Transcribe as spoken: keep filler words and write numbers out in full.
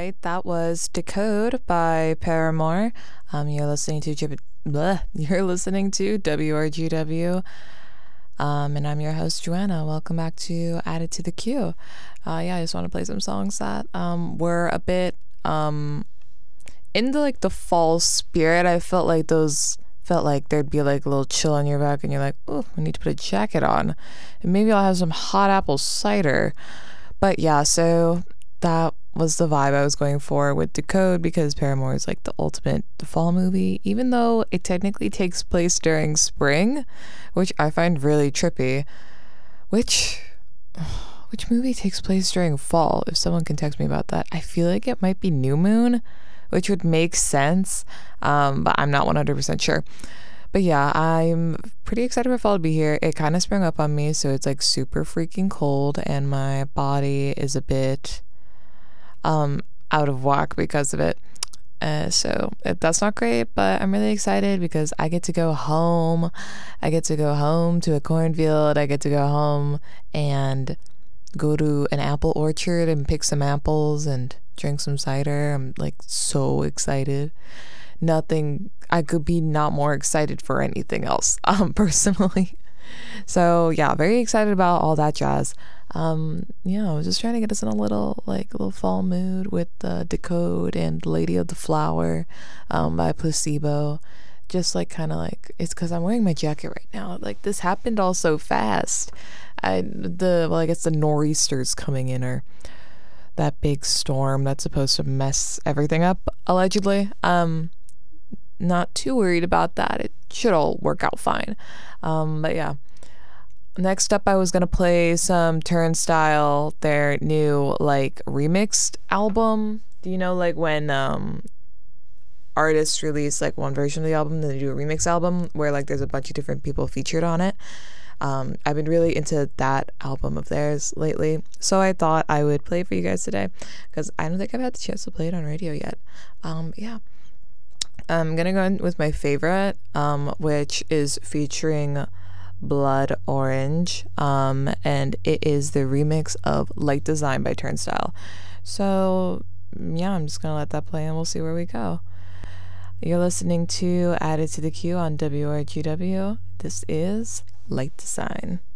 right, that was Decode by Paramore. Um, you're listening to Jib- bleh, you're listening to W R G W, um, and I'm your host Joanna. Welcome back to Added to the Queue. Uh, yeah, I just want to play some songs that um were a bit um into like the fall spirit. I felt like those felt like there'd be like a little chill on your back, and you're like, oh, I need to put a jacket on, and maybe I'll have some hot apple cider. But yeah, so that was the vibe I was going for with Decode, because Paramore is like the ultimate fall movie, even though it technically takes place during spring, which I find really trippy. Which which movie takes place during fall? If someone can text me about that. I feel like it might be New Moon, which would make sense, um, but I'm not one hundred percent sure. But yeah, I'm pretty excited for fall to be here. It kind of sprung up on me, so it's like super freaking cold, and my body is a bit um out of whack because of it. Uh, so it, that's not great, but I'm really excited because I get to go home. I get to go home to a cornfield. I get to go home and go to an apple orchard and pick some apples and drink some cider. I'm like so excited. Nothing, I could be not more excited for anything else, um, personally. So yeah, very excited about all that jazz. Um, yeah, I was just trying to get us in a little like little fall mood with uh, Decode and Lady of the Flower, um, by Placebo. Just like kind of like, it's because I'm wearing my jacket right now. Like this happened all so fast. I the well, I guess the nor'easter's coming in, or that big storm that's supposed to mess everything up allegedly. Um, not too worried about that. It should all work out fine. Um, but yeah. Next up, I was gonna play some Turnstile, their new like remixed album. Do you know like when um artists release like one version of the album, then they do a remix album where like there's a bunch of different people featured on it? Um, I've been really into that album of theirs lately, so I thought I would play it for you guys today because I don't think I've had the chance to play it on radio yet. Um, yeah. I'm gonna go in with my favorite, um, which is featuring Blood Orange, um, and it is the remix of Light Design by Turnstile. So yeah, I'm just gonna let that play and we'll see where we go. You're listening to Added to the Queue on W R G W. This is Light Design.